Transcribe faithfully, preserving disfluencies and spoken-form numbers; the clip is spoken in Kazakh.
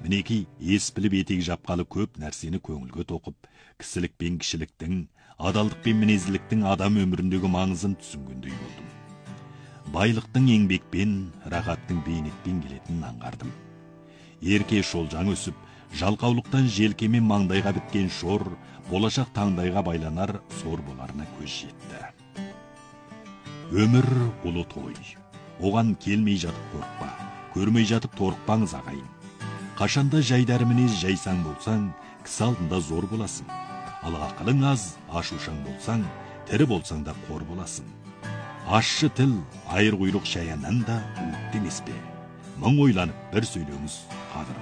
Мінеки ес біліп етек жапқалы көп нәрсені көңілге тоқып, кісілік пен кішіліктің, адалдық пен мінезділіктің адам өміріндегі маңызын түсінгендей болдым. Байлықтың еңбекпен, рахаттың бейнетпен келетінін аңғардым. Ерке шолжаң өсіп, жалқаулықтан желкемен маңдайға біткен шор, болашақ таңдайға байланар сор боларына көз жетті. Өмір ұлы той. Оған келмей жатып қорықпа, көрмей жатып торықпаңыз ағайын. Қашанда жайдары мінез жайсаң болсаң, кісі алдында зор боласың. Ал ақылың аз, ашушаң болсаң, тірі болсаң да қор боласың. Ащы тіл, айыр құйрық шаяннан да уытты емес пе? Мың ойланып бір сөйлеңіз қадір